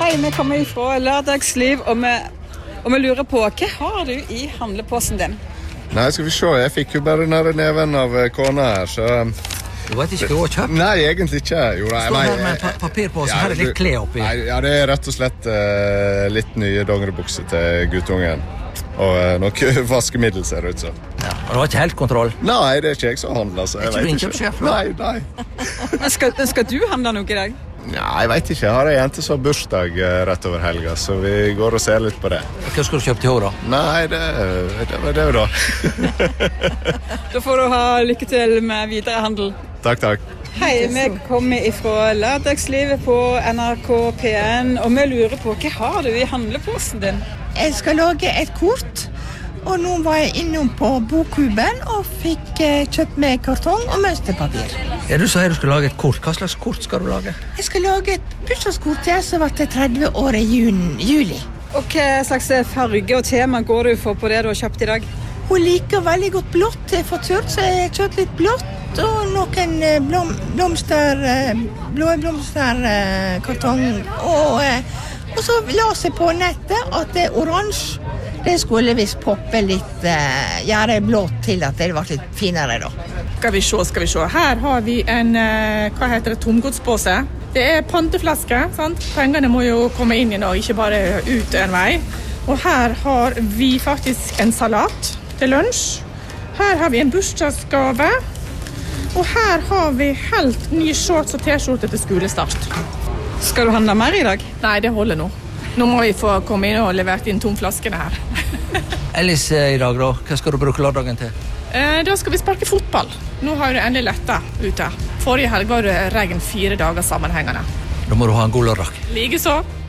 Hei, vi kommer fra Lørdagsliv, og vi lurer på, hva har du i handleposen din? Nei, skal vi se, jeg fikk jo bare den neven av kona her, så... Du vet ikke hva du har kjøpt? Nei, egentlig ikke. Jo, nei, står her med en papir på, så her er litt klær oppi. Nei, ja, det er rett og slett litt nye dongeribukser til guttungen. Og noe vaskemiddel ser det ut så. Ja, og du har ikke helt kontroll? Nei, det er ikke jeg som handler, så jeg vet ikke. Er ikke du innkjøpssjef? Nei. Men skal du handle noe i dag? Ja, jeg vet ikke. Jeg har en jente som har bursdag rett over helga, så vi går og ser litt på det. Hva skal du kjøpe til henne da? Nei, det var det da. Da får du ha lykke til med videre handel. Takk. Hei, vi kommer fra Lørdagslivet på NRK P1, og vi lurer på, hva har du i handleposen din? Jeg skal lage et kort, og nå var jeg innom på Bokkuben og fikk kjøpt med kartong og mønsterpapir. Ja, du sa du skulle lage et kort. Hva slags kort skal du lage? Jeg skal lage et bursdagskort til jeg som var til 30 år i juli. Og hva slags farge og tema går du for på det du har kjøpt i dag? Hun liker veldig godt blått. Jeg har fått kjørt, så jeg har kjørt litt blått og noen blå blomsterkartong. Og så la seg på nettet at det er oransje. Det skulle visst poppe litt, gjøre blått til at det var litt finere da. Skal vi se. Her har vi en, tomgodspåse. Det er panteflaske, sant? Pengene må jo komme inn i nå, ikke bare ut en vei. Og her har vi faktisk en salat til lunsj. Her har vi en bursdagsgave. Og her har vi helt ny shorts og t-skjorte til skolestart. Skal du handle mer i dag? Nei, det holder nå. Nå må vi få komme inn og levert inn tomflaskene her. Ellers i dag da, hva skal du bruke lørdagen til? Da skal vi sparke fotball. Nå har det endelig lettet ute. Forrige helg var det regn 4 dager sammenhengende. Da må du ha en god lørdag. Likeså.